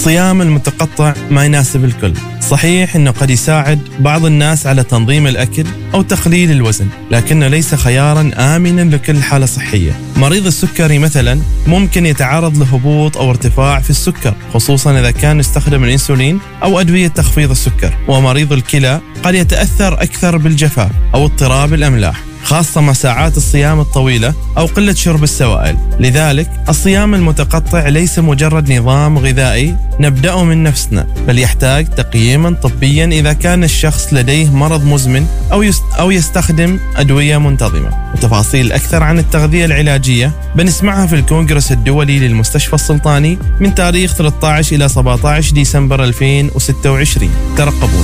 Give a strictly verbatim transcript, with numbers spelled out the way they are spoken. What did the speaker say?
الصيام المتقطع ما يناسب الكل. صحيح أنه قد يساعد بعض الناس على تنظيم الأكل أو تقليل الوزن، لكنه ليس خيارا آمنا لكل حالة صحية. مريض السكري مثلا ممكن يتعرض لهبوط أو ارتفاع في السكر، خصوصا إذا كان يستخدم الإنسولين أو أدوية تخفيض السكر. ومريض الكلى قد يتأثر أكثر بالجفاف أو اضطراب الأملاح، خاصة مع ساعات الصيام الطويلة أو قلة شرب السوائل. لذلك الصيام المتقطع ليس مجرد نظام غذائي نبدأه من نفسنا، بل يحتاج تقييما طبيا إذا كان الشخص لديه مرض مزمن أو أو يستخدم أدوية منتظمة. وتفاصيل أكثر عن التغذية العلاجية بنسمعها في الكونغرس الدولي للمستشفى السلطاني من تاريخ ثلاثة عشر إلى سبعة عشر ديسمبر ألفين وستة وعشرين. ترقبونا.